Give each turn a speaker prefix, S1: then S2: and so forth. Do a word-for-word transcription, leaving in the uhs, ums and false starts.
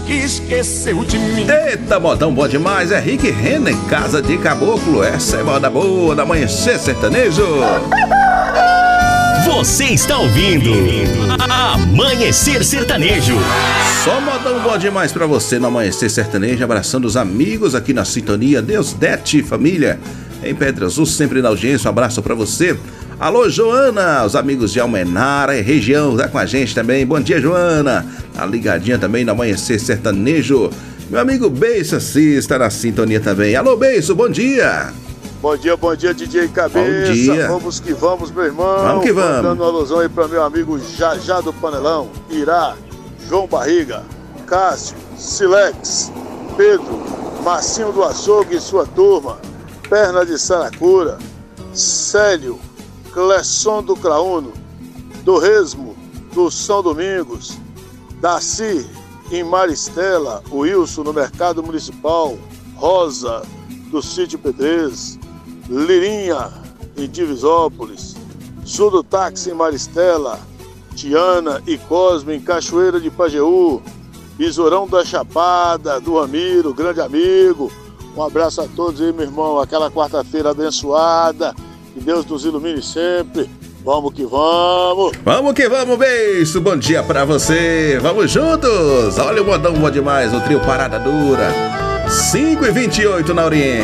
S1: que esqueceu de mim.
S2: Eita, modão bom demais, é Rick Renner, Casa de Caboclo. Essa é moda boa do Amanhecer Sertanejo.
S3: Você está ouvindo Amanhecer Sertanejo.
S2: Só modão bom demais pra você no Amanhecer Sertanejo. Abraçando os amigos aqui na sintonia. Deus Dete, família em Pedra Azul, sempre na audiência. Um abraço pra você. Alô, Joana, os amigos de Almenara e região, tá com a gente também. Bom dia, Joana. Tá ligadinha também no Amanhecer Sertanejo. Meu amigo Beiço Assis está na sintonia também. Alô, Beiço, bom dia.
S4: Bom dia, bom dia, D J Cabeça.
S2: Bom dia.
S4: Vamos que vamos, meu irmão.
S2: Vamos que vamos.
S4: Dando uma alusão aí para meu amigo Jajá do Panelão, Irá, João Barriga, Cássio, Silex, Pedro, Marcinho do Açougue e sua turma, Perna de Saracura, Célio, Clesson do Crauno, do Resmo, do São Domingos, Daci em Maristela, Wilson no Mercado Municipal, Rosa do Sítio Pedrez, Lirinha em Divisópolis, Sul do Táxi em Maristela, Tiana e Cosme em Cachoeira de Pajeú, Besourão da Chapada, do Ramiro, grande amigo. Um abraço a todos aí, meu irmão, aquela quarta-feira abençoada, que Deus nos ilumine sempre. Vamos que vamos!
S2: Vamos que vamos, beijo! Bom dia pra você! Vamos juntos! Olha o modão bom demais, o trio Parada Dura. cinco e vinte e oito na Oriente.